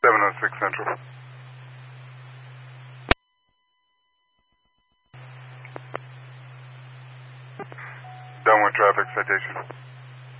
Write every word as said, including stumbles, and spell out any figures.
seven oh six Central. Done with traffic citation.